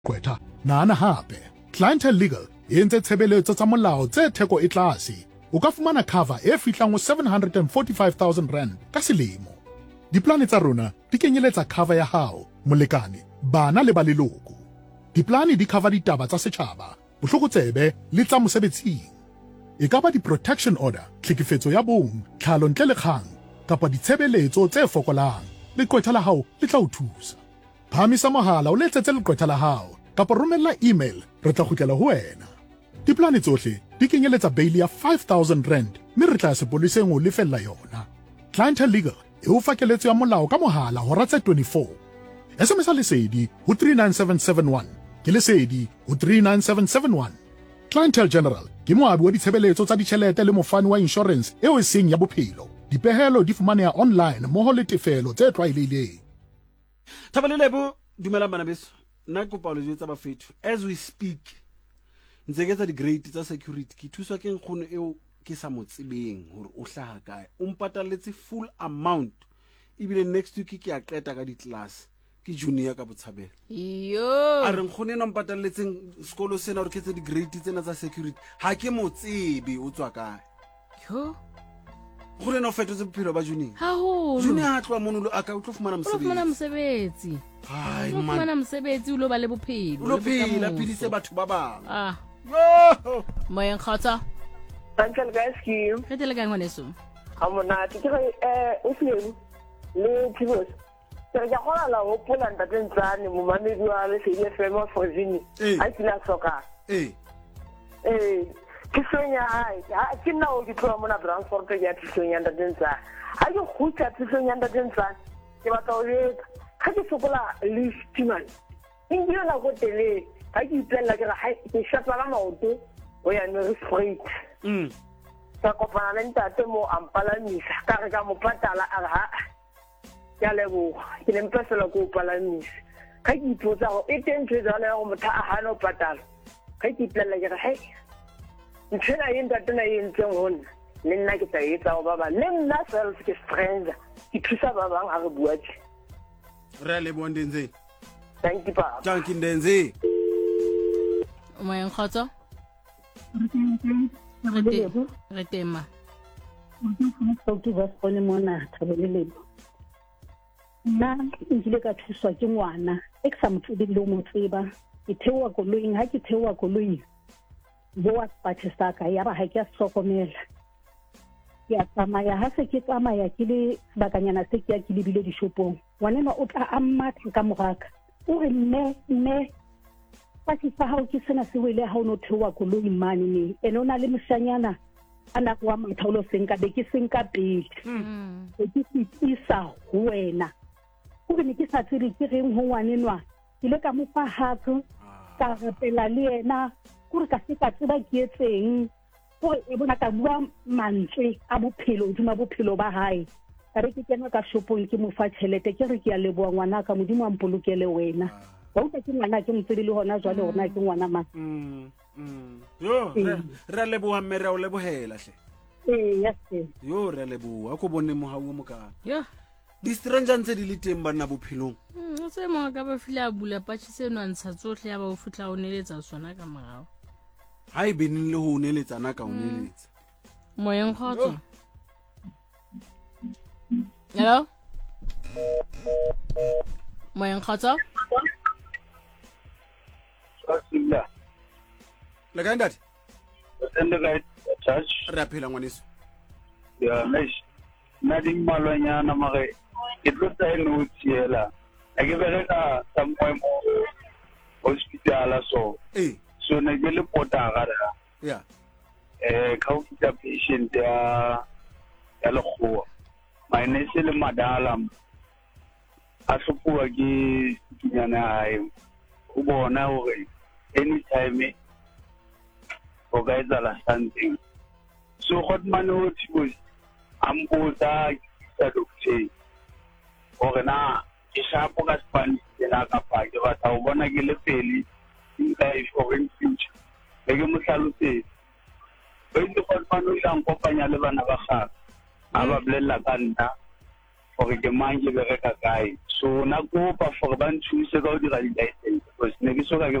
Gqwetha nana hape Clientele Legal e entse tshebeletso tsa molao tse theko e tlase. O ka fumana cover e fihlang ho 745,000 rand ka selemo. Diplane tsa rona di kenyeletsa cover ya hao, molekane, bana le ba leloko. Diplane di cover ditaba tsa setjhaba, bohlokotsebe le tsa mosebetsing. E ka ba di-protection order, tlhekefetso ya bong, tlhalo ntle le kgang, kapa ditshebeletso tse fokolang. Leqwetha la hao le tla o thusa. Phamisa mohala o letsetse leqwetha la hao, kapa romella email, re tla kgutlela ho wena. Diplane tsohle di kenyeletsa bail ya 5,000 rand, mme re tla sepoleseng o lefella yona. Clientele Legal e o fa keletso ya molao ka mohala hora tse 24. SMS lesedi ho 39771, ke lesedi ho 39771. Clientele General ke moabi wa ditshebeletso tsa ditjhelete le mofani wa insurance eo e seng ya bophelo. Dipehelo di fumaneha online mmoho le tefelo tse tlwaelehileng. Thabalelebo dumela bana beso. Nna kopa o le jwetsa ba fethu. As we speak, ntse ke tsa di-grade tsa security ke thuswa ke nkgono eo ke sa mo tsebeng hore o hlaha kae. O mpataletse full amount. Ebile next week ke a qeta ka di-class. Ke junior ka Botshabelo. Yo. A re nkgono ena mpataletseng sekolo sena hore ke tse di-grade tsena tsa security. Ha ke mo tsebe o tswa kae. Yo. Go lena o fetotse bophelo ba junior. Haholo. Junior ha tloa mono a ka o tlo fumana O lo fumana mosebetsi. mosebetsi. Hai O man. fumana mosebetsi o lo ba le bophelo. O lo phela phedise batho ba bang. Ah, Yo! moyeng kgotsa. Uncle guys ke Re tele ka ngwaneso. ha monate ke re o file le tibos ke ya gola la ho pola ntate ntsane mo mamedi wa le se FM for Vini a tsila soka Eh. ke sonya hai ke nna o di tloa mona transport ya tsonya ntate ntsane ha ke khutsa tsonya ntate ntsane ke batla o le ha ke sokola lift man ingi la go tele ha ke ipela ke ga ke shapa la maoto o ya no straight ka kopana le ntate mo ampalamisa ka re ka mo patala a ha ya lebo ke le mpesela ko palamisa ka ke ipotsa go e teng tshwetsa le go motho a hana o patala ka ke ipela ke re hey ntshena e ntate na e ntseng hona le nna ke tla etsa go baba le nna self ke stranger ke thusa ba bang a re bua tse Re le bondenze. thank you papa Thank ndenze. Moyeng kgotsa. Re tema. Ke ba gone mona Thabelelebo. Nna nkile ka thuswa ke ngwana e ke sa motho le mo tseba ke thewa koloing ha ke thewa koloing bo wa pathe saka ya ba ha ke a sokomela ya tsamaya ha se ke tsamaya ke le bakanyana se ke ya ke lebile dishopong ngwanena o tla ammatha ka moraka o re mme pa ke sa hao ke sena se wele ha o no thewa koloing mane ne ene o na le mosanyana ana kwa mathaulo senka be ke senka pele ke isa ho wena o re ne ke sa tsere ke reng ho ngwanenwa ke le ka mo fa hatso ka rapela le yena gore ka se ka tseba ke etseng gore e bona ka bua mantswe a bophelo dima bophelo ba hae ka re ke kena ka shopong ke mo fa tšhelete ke re ke a leboa ngwana ka modimo a mpolokele wena ba utla ke ngwana ke motsebe le hona jwale hona ke ngwana ma Yo, re leboa mme re o lebohela hle. yes Yo re leboa go bone mo ha o mo ka. Yo. Di stranger ntse di le teng bana bophelong. O se mo ka ba fila bula patsi se no ntsha tsohle ya ba o futla o neletsa sona ka morao. Ha e beneng le ho neletsana ka o neletsa. Moyeng kgotsa. Hello? Moyeng kgotsa. Sila. Le ka ndati? Sende ka church. Re a phela ngwaneso. Ya, na ding malwanyana mare ke tlo tsa eno tsiela. A ke bereka somewhere mo hospital so. So ne ke le potara da. Yeah. Ka o fita patient ya lekgowa. My nese le madala a hlophuwa ke dinyana hae. O bona hore anytime o ka etsala something. So got man o tshibose ambuza ka doctor. Hore na ke shapo ka Spanish la ka pa ke batla o bona ke le pele nka e foreign future. Ke mo hlalose. Ba ile go man o ile a nkopanya le bana ba gaga. A ba bolella ka nna gore ke mang ke bereka kae so na kopa gore ba nthuse ka go dira di-license because ne ke soka ke